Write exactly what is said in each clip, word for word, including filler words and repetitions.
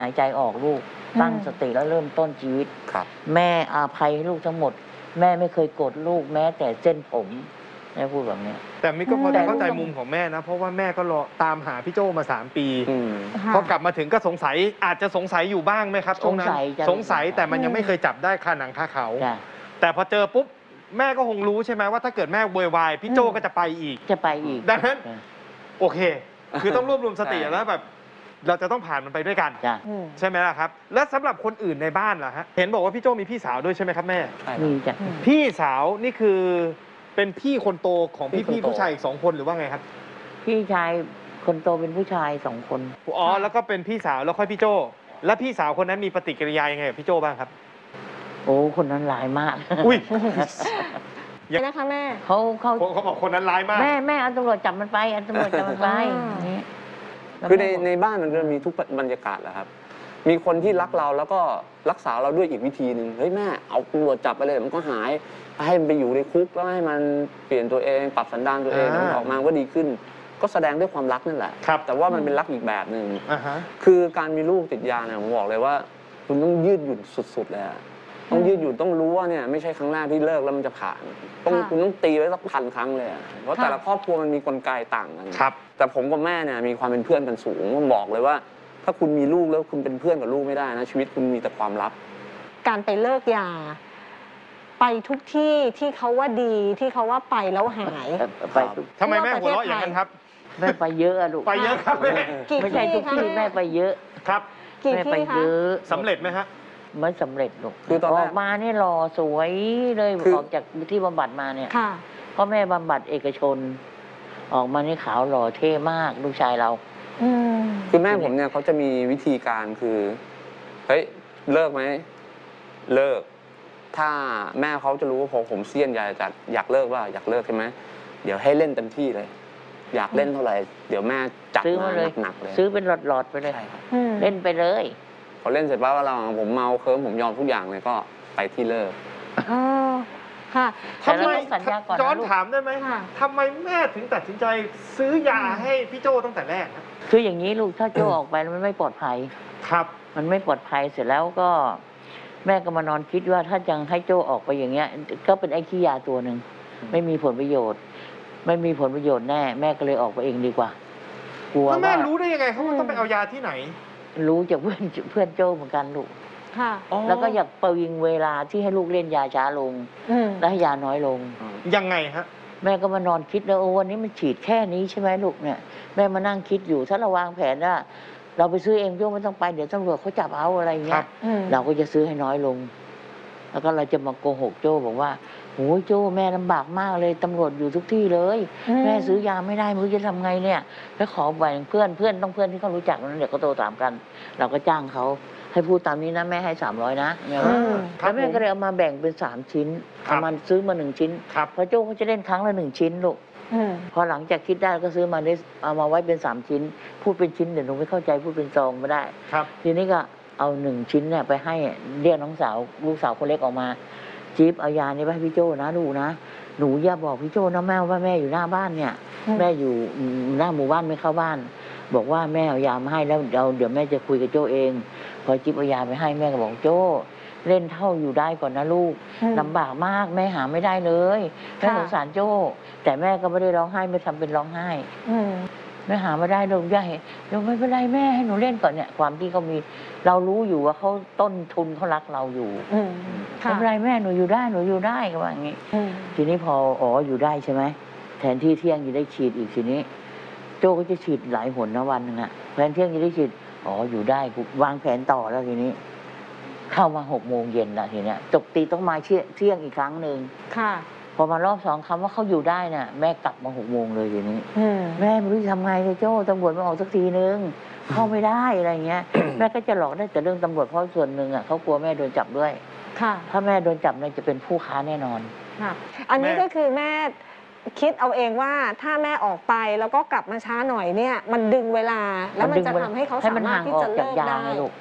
หายใจออกลูกตั้งสติแล้วเริ่มต้นชีวิตครับแม่อาภัยให้ลูกทั้งหมดแม่ไม่เคยโกรธลูกแม้แต่เส้นผมแม่พูดแบบนี้แต่มิกก็พอจะเข้าใจมุมของแม่นะเพราะว่าแม่ก็รอตามหาพี่โจมาสามปีพอกลับมาถึงก็สงสัยอาจจะสงสัยอยู่บ้างไหมครับช่วงนั้นสงสัยแต่มันยังไม่เคยจับได้คาหนังคาเขาแต่พอเจอปุ๊บแม่ก็คงรู้ใช่ไหมว่าถ้าเกิดแม่โวยวายพี่โจก็จะไปอีกจะไปอีกดังนั้นโอเคคือต้องรวบรวมสติแล้วแบบเราจะต้องผ่านมันไปด้วยกันใช่ไหมล่ะครับและสำหรับคนอื่นในบ้านล่ะฮะเห็นบอกว่าพี่โจมีพี่สาวด้วยใช่ไหมครับแม่มีจ้ะพี่สาวนี่คือเป็นพี่คนโตของพี่พี่ผู้ชายอีกสองคนหรือว่าไงครับพี่ชายคนโตเป็นผู้ชายสองคนอ๋อแล้วก็เป็นพี่สาวแล้วค่อยพี่โจแล้วพี่สาวคนนั้นมีปฏิกิริยายังไงกับพี่โจบ้างครับโอ้คนนั้นร้ายมากอุ้ยยังนะคะแม่เขาเขาเขาบอกคนนั้นร้ายมากแม่แม่เอาตำรวจจับมันไปเอาตำรวจจับมันไปคือในในบ้านมันจะมีทุกบรรยากาศแหละครับมีคนที่รักเราแล้วก็รักษาเราด้วยอีกวิธีหนึ่งเฮ้ยแม่เอาตำรวจจับไปเลยมันก็หายให้มันไปอยู่ในคุกแล้วให้มันเปลี่ยนตัวเองปรับสันดานตัวเองออกมาก็ดีขึ้นก็แสดงด้วยความรักนั่นแหละแต่ว่ามันเป็นรักอีกแบบหนึ่งคือการมีลูกติดยาเนี่ยผมบอกเลยว่าคุณต้องยืดหยุ่นสุดๆเลยต้องยืดหยุ่นต้องรู้ว่าเนี่ยไม่ใช่ครั้งแรกที่เลิกแล้วมันจะผ่านต้องคุณต้องตีไว้สักพันครั้งเลยเพราะแต่ละครอบครัวมันมีกลไกต่างกันแต่ผมกับแม่เนี่ยมีความเป็นเพื่อนกันสูงผมบอกเลยว่าถ้าคุณมีลูกแล้วคุณเป็นเพื่อนกับลูกไม่ได้นะชีวิตคุณมีแต่ความลับการไปเลิกยาไปทุกที่ที่เขาว่าดีที่เขาว่าไปแล้วหายไปทำไมแม่หัวเราะอย่างนั้นครับแม่ไปเยอะอะลูกไปเยอะครับแม่ไม่ใช่ทุกที่แม่ไปเยอะครับแม่ไปเยอะสำเร็จไหมฮะไม่สำเร็จลูกคือตอนออกมาเนี่ยหล่อสวยเลยออกจากที่บำบัดมาเนี่ยเพราะแม่บำบัดเอกชนออกมานี่ขาวหล่อเท่มากลูกชายเราคือแม่ผมเนี่ยเขาจะมีวิธีการคือเฮ้ยเลิกไหมเลิกถ้าแม่เขาจะรู้ว่าพอผมเสี้ยนอยากจะอยากเลิกว่าอยากเลิกใช่ไหมเดี๋ยวให้เล่นเต็มที่เลยอยากเล่นเท่าไหร่เดี๋ยวแม่จัดมาหนักๆเลยซื้อเป็นหลอดๆไปเลยเล่นไปเลยพอเล่นเสร็จปั๊บเราผมเมาเคิร์มผมยอมทุกอย่างเลยก็ไปที่เลิกอ๋อค่ะทำไมย้อนถามได้ไหมทำไมแม่ถึงตัดสินใจซื้อยาให้พี่โจตั้งแต่แรกครับคืออย่างนี้ลูกถ้าโจออกไปมันไม่ปลอดภัยครับมันไม่ปลอดภัยเสร็จแล้วก็แม่ก็มานอนคิดว่าถ้ายังให้โจออกไปอย่างเงี้ยก็เป็นไอ้ขี้ยาตัวหนึ่งไม่มีผลประโยชน์ไม่มีผลประโยชน์แน่แม่ก็เลยออกไปเองดีกว่ากลัวว่าแม่รู้ได้ยังไงเขาต้องไปเอายาที่ไหนรู้จากเพื่อนเพื่อนโจเหมือนกันลูกแล้วก็อยากประวิงเวลาที่ให้ลูกเล่นยาช้าลงและให้ยาน้อยลงยังไงฮะแม่ก็มานอนคิดแล้วโอ้วันนี้มันฉีดแค่นี้ใช่ไหมลูกเนี่ยแม่มานั่งคิดอยู่ถ้าเราวางแผนว่าเราไปซื้อเองโยมไม่ต้องไปเดี๋ยวตำรวจเขาจับเอาอะไรเงี้ยเราก็จะซื้อให้น้อยลงแล้วก็เราจะมาโกหกโจ้บอกว่าโอ้ยโจ้แม่ลำบากมากเลยตำรวจอยู่ทุกที่เลยแม่ซื้อยาไม่ได้ไม่รู้จะทำไงเนี่ยไปขอแบ่งเพื่อนเพื่อนต้องเพื่อนที่เขารู้จักนั้นเดี๋ยวเขาโทรถามกันเราก็จ้างเขาให้พูดตามนี้นะแม่ให้สามร้อยนะแล้วแม่ก็เลยเอามาแบ่งเป็นสามชิ้นเอามาซื้อมาหนึ่งชิ้นเพราะโจ้เขาจะเล่นครั้งละหนึ่งชิ้นลูกพอหลังจากคิดได้ก็ซื้อมาได้เอามาไว้เป็นสามชิ้นพูดเป็นชิ้นเดี๋ยวหนูไม่เข้าใจพูดเป็นซองไม่ได้ทีนี้ก็เอาหนึ่งชิ้นเนี่ยไปให้เรียกน้องสาวลูกสาวคนเล็กออกมาจิ๊บเอายานี้ไปให้พี่โจ้นะดูนะหนูอย่าบอกพี่โจ้นะแม่ว่าแม่อยู่หน้าบ้านเนี่ยแม่อยู่หน้าหมู่บ้านไม่เข้าบ้านบอกว่าแม่เอายามาให้แล้วเดี๋ยวเดี๋ยวแม่จะคุยกับโจ้เองพอจิ๊บเอายาไปให้แม่ก็บอกโจ้เล่นเท่าอยู่ได้ก่อนนะลูกลำบากมากแม่หาไม่ได้เลยแม่สงสารโจ้แต่แม่ก็ไม่ได้ร้องไห้ไม่ทำเป็นร้องไห้แม่หาไม่ได้ลูกใหญ่เดี๋ยวไม่เป็นไรแม่ให้หนูเล่นก่อนเนี่ยความที่เขามีเรารู้อยู่ว่าเขาต้นทุนเขารักเราอยู่ไม่เป็นไรแม่หนูอยู่ได้หนูอยู่ได้ก็ว่าอย่างนี้ทีนี้พออ๋ออยู่ได้ใช่ไหมแทนที่เที่ยงจะได้ฉีดอีกทีนี้โจ้ก็จะฉีดหลายหนนะวันหนึ่งอะแทนเที่ยงจะได้ฉีดอ๋ออยู่ได้วางแผนต่อแล้วทีนี้เข้ามาหกโมงเย็นละทีเนี้ยจบตีต้องมาเที่ยงเที่ยงอีกครั้งหนึ่งค่ะพอมารอบสองคำว่าเขาอยู่ได้น่ะแม่กลับมาหกโมงเลยทีนี้แม่ไม่รู้จะทำไงเลยโจ้ตำรวจมาออกสักทีนึงเข้าไม่ได้อะไรเงี้ยแม่ก็จะหลอกได้แต่เรื่องตำรวจเพราะส่วนหนึ่งอ่ะเขากลัวแม่โดนจับด้วยค่ะถ้าแม่โดนจับเนี่ยจะเป็นผู้ค้าแน่นอนค่ะอันนี้ก็คือแม่คิดเอาเองว่าถ้าแม่ออกไปแล้วก็กลับมาช้าหน่อยเนี่ยมันดึงเวลาแล้วมันจะทำให้เขาสามารถที่จะเลิกได้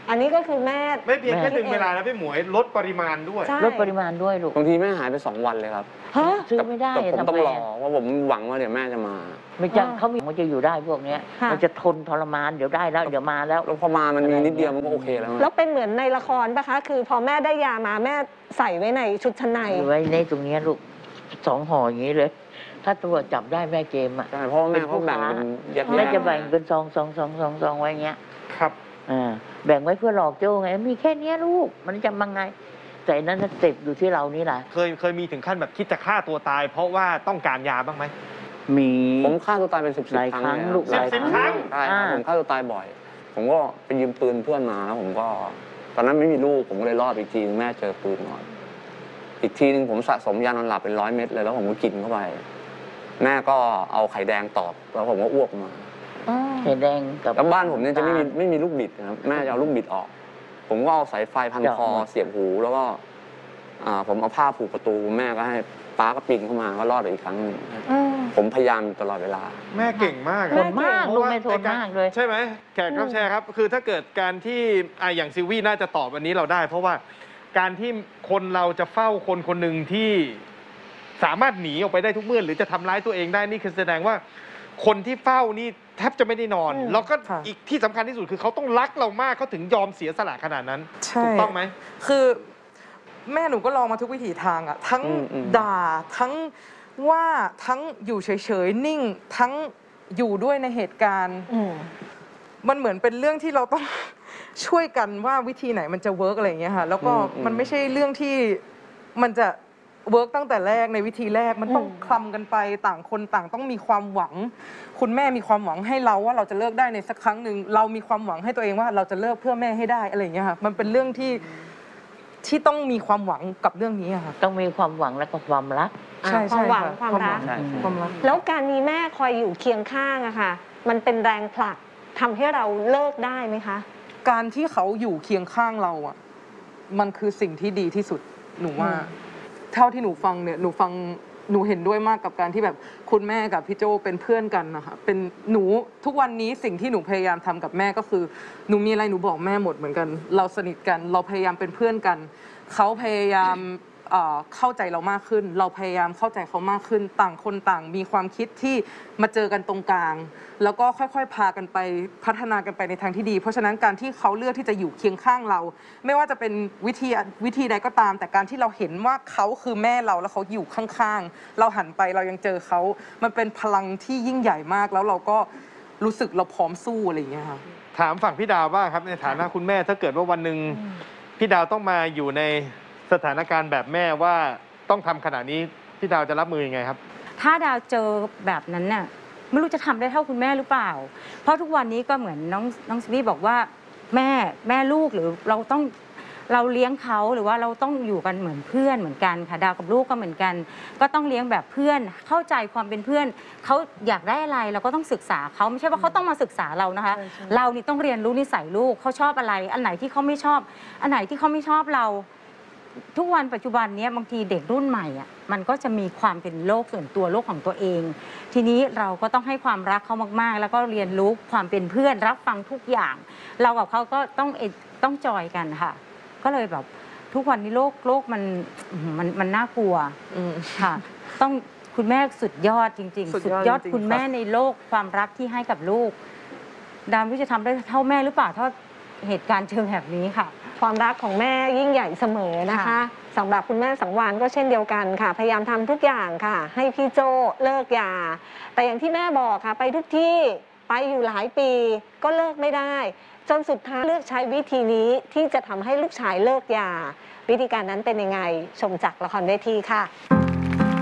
อันนี้ก็คือแม่ไม่เพียงแค่ดึงเวลาแล้วพี่หมวยลดปริมาณด้วยใช่ลดปริมาณด้วยลูกบางทีแม่หายไปสองวันเลยครับฮะซื้อไม่ได้แต่ผมทำต้องไงรอเพราะผมหวังว่าเดี๋ยวแม่จะมาไม่จะอ่าเขามีมันจะอยู่ได้พวกเนี้ยค่ะมันจะทนทรมานเดี๋ยวได้แล้วเดี๋ยวมาแล้วแล้วพอมามันมีนิดเดียวมันก็โอเคแล้วแล้วเป็นเหมือนในละครปะคะ คือพอแม่ได้ยามาแม่ใส่ไว้ในชุดชั้นในอยู่ไว้ในตรงเนี้ยลูกสองห่ออย่างนี้เลย ถ้าตำรวจจับได้แม่เกมอ่ะใช่เพราะว่าแม่เขาแบ่งเป็นแยกแม่ๆจะแบ่งเป็นซองซองซองซองซองไว้อย่างเงี้ยครับอ่าแบ่งไว้เพื่อหลอกโจ้ไงมีแค่เนี้ยลูกมันจะมังไง แต่อันนั้นน่ะเต็บอยู่ที่เรานี่แหละเคยเคยมีถึงขั้นแบบคิดจะฆ่าตัวตาย เพราะว่าต้องการยาบ้างไหมมีผมฆ่าตัวตายเป็นสิบสิบหลายครั้งครั้งเลยลูกคหรับลายสิบคครั้รั้งงใช่ครับอ่าผมฆ่าตัวตายบ่อย ผมก็ไปยืมปืนเพื่อนมาแล้วผมก็ ตอนนั้นไม่มีลูกผมก็เลยรอดอีกทีแม่เจอปืนก่อนอีกทีหนึงผมสะสมยานอนหลับเป็นร้อยเม็ดเลยแล้วผมก็กินเข้าไปแม่ก็เอาไข่แดงตอกแล้วผมก็อ้วกมาไข่แดงกับแล้วบ้านผมเนี่ยจะไม่มีไม่มีลูกบิดนะครับแม่จะเอาลูกบิดออก ผมก็เอาสายไฟพันคอเสียบหูแล้วก็อ่าผมเอาผ้าผูกประตูแม่ก็ให้ป้าก็ปีนเข้ามาก็รอดอีกครั้งหนึ่งผมพยายามอยู่ตลอดเวลาแม่เก่งมากทนมากลูกแม่ทนมากเลยใช่ไหมแขกรับแชร์ครับ คือถ้าเกิดการที่อ่ะอย่างซิลวี่น่าจะตอบอันนี้เราได้ เพราะว่าการที่คนเราจะเฝ้าคนคนหนึ่งที่สามารถหนีออกไปได้ทุกเมื่อหรือจะทำร้ายตัวเองได้นี่คือแสดงว่าคนที่เฝ้านี่แทบจะไม่ได้นอนอืมแล้วก็ค่ะอีกที่สำคัญที่สุดคือเขาต้องรักเรามากเขาถึงยอมเสียสละขนาดนั้นใช่ถูกต้องไหมคือแม่หนูก็ลองมาทุกวิถีทางอะทั้งอืมอืมด่าทั้งว่าทั้งอยู่เฉยๆนิ่ง ทั้งอยู่ด้วยในเหตุการณ์อืมมันเหมือนเป็นเรื่องที่เราต้อง ช่วยกันว่าวิธีไหนมันจะเวิร์กอะไรอย่างเงี้ยค่ะแล้วก็อืมอืมมันไม่ใช่เรื่องที่มันจะเวิร์กตั้งแต่แรกในวิธีแรกมันต้องอืมคลำกันไปต่างคนต่างต้องมีความหวัง คุณแม่มีความหวังให้เราว่าเราจะเลิกได้ในสักครั้งหนึ่งเรามีความหวังให้ตัวเองว่าเราจะเลิกเพื่อแม่ให้ได้อะไรอย่างเงี้ยค่ะมันเป็นเรื่องที่ที่ต้องมีความหวังกับเรื่องนี้อะค่ะต้องมีความหวังและก็ความรักใช่คใช่วามหวังค่ะความรักใช่ใช่ความรักแล้วการมีแม่คอยอยู่เคียงข้างอะค่ะ มันเป็นแรงผลักทำให้เราเลิกได้ไหมคะการที่เขาอยู่เคียงข้างเราอ่ะ มันคือสิ่งที่ดีที่สุด หนูว่าอืมเท่าที่หนูฟังเนี่ย หนูฟัง หนูเห็นด้วยมากกับการที่แบบคุณแม่กับพี่โจเป็นเพื่อนกันนะคะ เป็นหนูทุกวันนี้สิ่งที่หนูพยายามทำกับแม่ก็คือ หนูมีอะไรหนูบอกแม่หมดเหมือนกัน เราสนิทกัน เราพยายามเป็นเพื่อนกัน เขาพยายามเอ่อเข้าใจเรามากขึ้น เราพยายามเข้าใจเขามากขึ้น ต่างคนต่างมีความคิดที่มาเจอกันตรงกลาง แล้วก็ค่อยๆ พากันไปพัฒนากันไปในทางที่ดี เพราะฉะนั้นการที่เขาเลือกที่จะอยู่เคียงข้างเรา ไม่ว่าจะเป็นวิธีวิธีใดก็ตาม แต่การที่เราเห็นว่าเขาคือแม่เราแล้วเขาอยู่ข้างๆ เราหันไปเรายังเจอเขา มันเป็นพลังที่ยิ่งใหญ่มาก แล้วเราก็รู้สึกเราพร้อมสู้อะไรอย่างเงี้ยค่ะถามฝั่งพี่ดาวบ้างครับในฐานะคุณแม่ถ้าเกิดว่าวันหนึ่งพี่ดาวต้องมาอยู่ในสถานการณ์แบบแม่ว่าต้องทำขนาดนี้พี่ดาวจะรับมือยังไงครับถ้าดาวเจอแบบนั้นน่ะไม่รู้จะทำได้เท่าคุณแม่หรือเปล่า เพราะทุกวันนี้ก็เหมือนน้องน้องสวีบอกว่าแม่แม่ลูกหรือเราต้องเราเลี้ยงเขาหรือว่าเราต้องอยู่กันเหมือนเพื่อนเหมือนกันค่ะดาวกับลูกก็เหมือนกัน ก็ต้องเลี้ยงแบบเพื่อนเข้าใจความเป็นเพื่อนเขาอยากได้อะไรเราก็ต้องศึกษาเขาไม่ใช่ว่าเขาต้องมาศึกษาเรานะคะใช่ใช่เรานี่ต้องเรียนรู้นิสัยลูกเขาชอบอะไร อันไหนที่เขาไม่ชอบ อันไหนที่เขาไม่ชอบเรา ทุกวันปัจจุบันนี้บางทีเด็กรุ่นใหม่อ่ะมันก็จะมีความเป็นโลกส่วนตัวโลกของตัวเอง ทีนี้เราก็ต้องให้ความรักเขามากๆ แล้วก็เรียนรู้ความเป็นเพื่อนรับฟังทุกอย่าง เรากับเขาก็ต้องเอต้องจอยกันค่ะ ก็เลยแบบทุกวันนี้โลกโลกมันมันมันน่ากลัวอืมค่ะ ต้องคุณแม่สุดยอดจริง ๆสุดสุยดอดยอดจริงๆคุณแม่ค่ะในโลกความรักที่ให้กับลูกดามรู้จะทำได้เท่าแม่หรือเปล่าถ้าเหตุการณ์เชิงแบบนี้ค่ะความรักของแม่ยิ่งใหญ่เสมอนะคะค่ะสำหรับคุณแม่สังวานก็เช่นเดียวกันค่ะ พยายามทำทุกอย่างค่ะ ให้พี่โจเลิกยา แต่อย่างที่แม่บอกค่ะ ไปทุกที่ไปอยู่หลายปีก็เลิกไม่ได้ จนสุดท้ายเลือกใช้วิธีนี้ที่จะทำให้ลูกชายเลิกยา วิธีการนั้นเป็นยังไงชมจากละครเวทีค่ะ